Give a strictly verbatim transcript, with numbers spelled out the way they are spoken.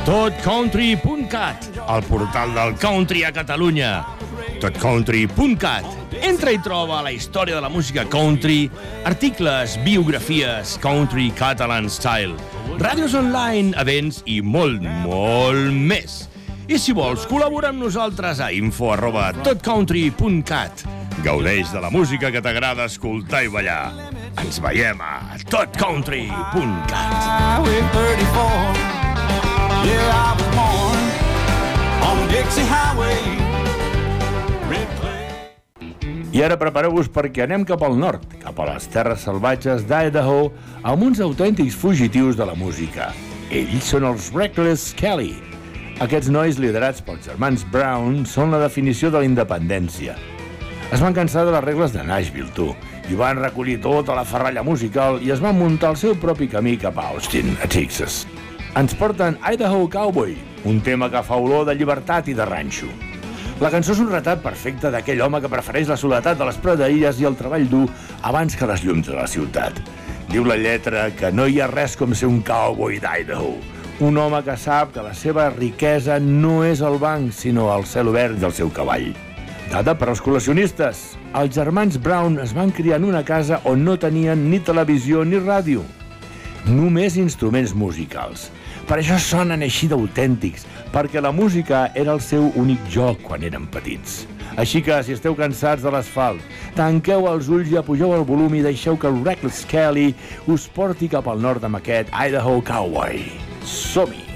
tot country punt cat, el portal del country a Catalunya. tot country punt cat. Entra i troba la història de la música country, articles, biografies, country catalan style, ràdios online, events i molt, molt més. I si vols, col·labora amb nosaltres a info arroba tot country punt cat. Gaudeix de la música que t'agrada escoltar i ballar. Ens veiem a tot country punt cat. Highway thirty-four, yeah, I was born on Dixie Highway. Red clay. I ara prepareu-vos perquè anem cap al nord, cap a les terres salvatges d'Idaho, amb uns autèntics fugitius de la música. Ells són els Reckless Kelly. Aquests nois, liderats pels germans Brown, són la definició de la independència. Es van cansar de les regles de Nashville, tu, i van recollir tota la ferralla musical i es van muntar el seu propi camí cap a Austin, a Texas. Ens porten Idaho Cowboy, un tema que fa olor de llibertat i de ranxo. La cançó és un retrat perfecte d'aquell home que prefereix la soledat de les praderies i el treball dur abans que les llums de la ciutat. Diu la lletra que no hi ha res com ser un cowboy d'Idaho, un home que sap que la seva riquesa no és el banc, sinó el cel obert del seu cavall. Dada per als col·leccionistes, els germans Brown es van criar en una casa on no tenien ni televisió ni ràdio, només instruments musicals. Per això sonen així d'autèntics, perquè la música era el seu únic joc quan eren petits. Així que, si esteu cansats de l'asfalt, tanqueu els ulls i apugeu el volum i deixeu que el Reckless Kelly us porti cap al nord amb aquest Idaho Cowboy. Som-hi!